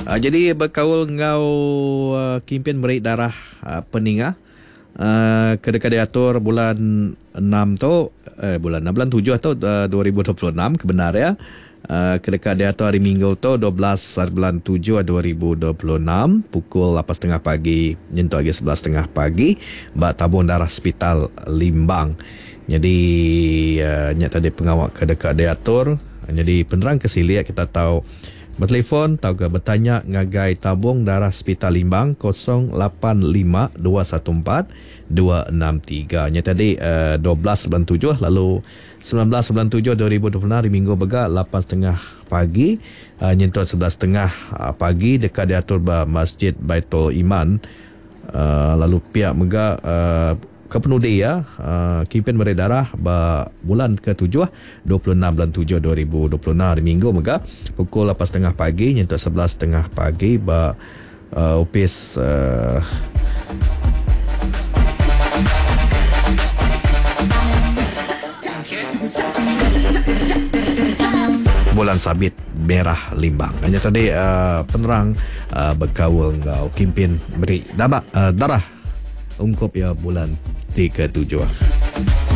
Jadi berkaul ngau kimpin merik darah peninga. Kedeka diatur bulan 6 tu bulan 6 bulan 7 tu 2026 kebenar ya. Kedeka diatur hari Minggu tu 12 bulan 7 2026 pukul 8.30 pagi nyentuh lagi 11.30 pagi bak tabung darah Hospital Limbang. Jadi nyak tadi pengawal kedeka diatur. Jadi penerang kesiliat kita tahu bertelefon atau bertanya ngagai tabung darah Hospital Limbang 085214 263. Nya tadi 12 bulan 7 lalu 19 bulan 7 2026 hari Minggu bega 8.30 pagi nyentuh 11.30 pagi dekat diatur Masjid Baitul Iman. Lalu pihak mega kepenudi ya kimpin merik darah bulan ke-7 26 bulan 7 2026 hari Minggu mega pukul 8.30 pagi nyentuh 11.30 pagi opis bulan sabit merah Limbang. Hanya tadi penerang berkawal ngau kimpin merik darah ungkup ya bulan 37.